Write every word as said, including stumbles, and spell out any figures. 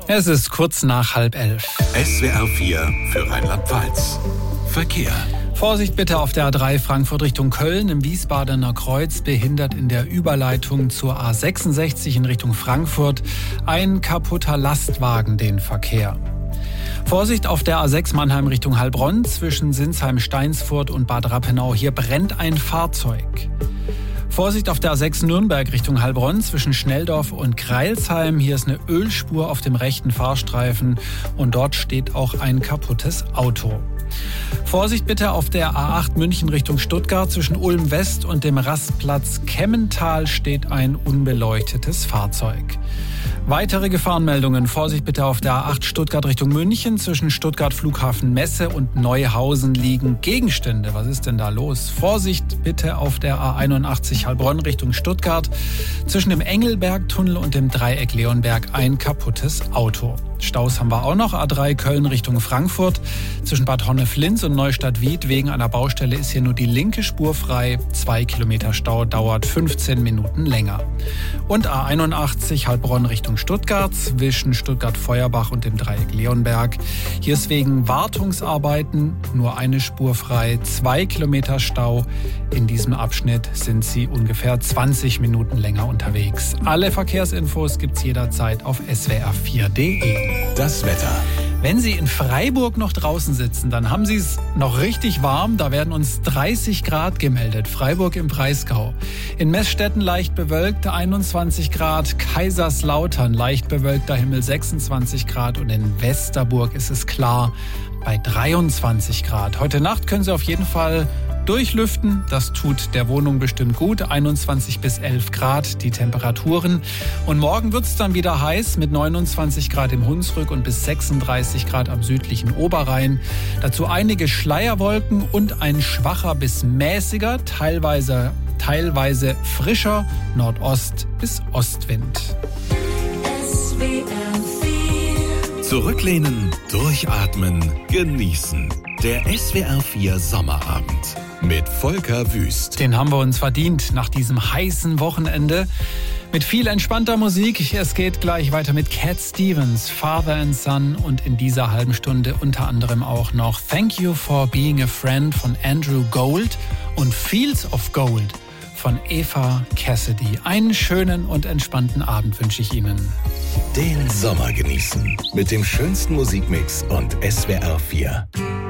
Es ist kurz nach halb elf. S W R vier für Rheinland-Pfalz. Verkehr. Vorsicht bitte auf der A drei Frankfurt Richtung Köln. Im Wiesbadener Kreuz behindert in der Überleitung zur A sechsundsechzig in Richtung Frankfurt ein kaputter Lastwagen den Verkehr. Vorsicht auf der A sechs Mannheim Richtung Heilbronn zwischen Sinsheim-Steinsfurt und Bad Rappenau. Hier brennt ein Fahrzeug. Vorsicht auf der A sechs Nürnberg Richtung Heilbronn zwischen Schnelldorf und Greilsheim. Hier ist eine Ölspur auf dem rechten Fahrstreifen und dort steht auch ein kaputtes Auto. Vorsicht bitte auf der A acht München Richtung Stuttgart zwischen Ulm West und dem Rastplatz Kemmental steht ein unbeleuchtetes Fahrzeug. Weitere Gefahrenmeldungen. Vorsicht bitte auf der A acht Stuttgart Richtung München. Zwischen Stuttgart Flughafen Messe und Neuhausen liegen Gegenstände. Was ist denn da los? Vorsicht bitte auf der A einundachtzig Heilbronn Richtung Stuttgart. Zwischen dem Engelbergtunnel und dem Dreieck Leonberg ein kaputtes Auto. Staus haben wir auch noch. A drei Köln Richtung Frankfurt. Zwischen Bad Honnef-Linz und Neustadt-Wied wegen einer Baustelle ist hier nur die linke Spur frei. Zwei Kilometer Stau dauert fünfzehn Minuten länger. Und A einundachtzig Heilbronn Richtung Stuttgart zwischen Stuttgart-Feuerbach und dem Dreieck Leonberg. Hier ist wegen Wartungsarbeiten nur eine Spur frei. Zwei Kilometer Stau. In diesem Abschnitt sind Sie ungefähr zwanzig Minuten länger unterwegs. Alle Verkehrsinfos gibt's jederzeit auf S W R vier Punkt de. Das Wetter. Wenn Sie in Freiburg noch draußen sitzen, dann haben Sie es noch richtig warm. Da werden uns dreißig Grad gemeldet. Freiburg im Breisgau. In Meßstetten leicht bewölkt, einundzwanzig Grad. Kaiserslautern leicht bewölkter Himmel, sechsundzwanzig Grad. Und in Westerburg ist es klar bei dreiundzwanzig Grad. Heute Nacht können Sie auf jeden Fall durchlüften. Das tut der Wohnung bestimmt gut. einundzwanzig bis elf Grad die Temperaturen. Und morgen wird es dann wieder heiß mit neunundzwanzig Grad im Hunsrück und bis sechsunddreißig Grad am südlichen Oberrhein. Dazu einige Schleierwolken und ein schwacher bis mäßiger, teilweise, teilweise frischer Nordost- bis Ostwind. Zurücklehnen, durchatmen, genießen. Der S W R vier Sommerabend mit Volker Wüst. Den haben wir uns verdient nach diesem heißen Wochenende. Mit viel entspannter Musik. Es geht gleich weiter mit Cat Stevens, Father and Son und in dieser halben Stunde unter anderem auch noch Thank You for Being a Friend von Andrew Gold und Fields of Gold von Eva Cassidy. Einen schönen und entspannten Abend wünsche ich Ihnen. Den Sommer genießen mit dem schönsten Musikmix und S W R vier.